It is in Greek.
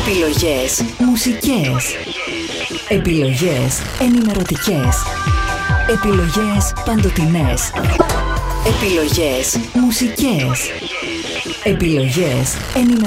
Επιλογές μουσικές. Επιλογές ενημερωτικές. Επιλογές παντοτινές. Επιλογές μουσικές. Επιλογές ενημερωτικές.